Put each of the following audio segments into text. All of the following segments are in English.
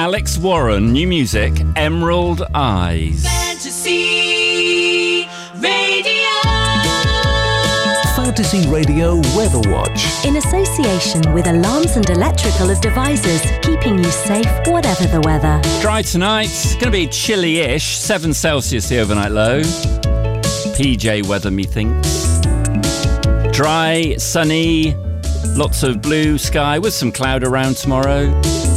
Alex Warren, new music, Emerald Eyes. Fantasy Radio. Fantasy Radio Weather Watch. In association with Alarms and Electrical of Devices, keeping you safe whatever the weather. Dry tonight, going to be chilly-ish, 7 Celsius the overnight low. PJ weather, methinks. Dry, sunny, lots of blue sky with some cloud around tomorrow.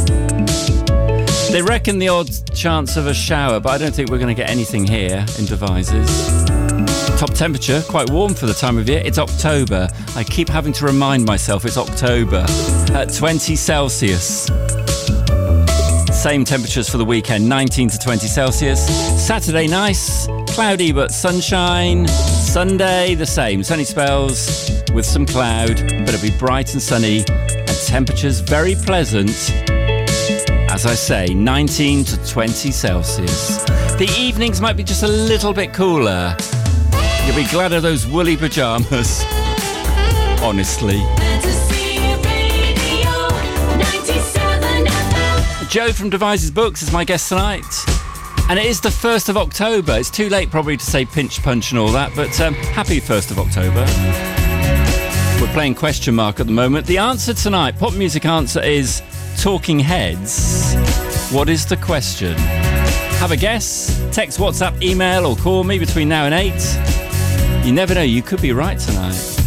They reckon the odd chance of a shower, but I don't think we're going to get anything here in Devizes. Top temperature, quite warm for the time of year. It's October. I keep having to remind myself it's October. At 20 Celsius. Same temperatures for the weekend, 19 to 20 Celsius. Saturday, nice, cloudy but sunshine. Sunday, the same, sunny spells with some cloud, but it'll be bright and sunny and temperatures very pleasant. As I say, 19 to 20 Celsius. The evenings might be just a little bit cooler. You'll be glad of those woolly pyjamas. Honestly. Joe from Devizes Books is my guest tonight. And it is the 1st of October. It's too late probably to say pinch punch and all that, but happy 1st of October. We're playing question mark at the moment. The answer tonight, pop music answer, is Talking Heads. What is the question? Have a guess? Text, WhatsApp, email or call me between now and 8. You never know, you could be right tonight.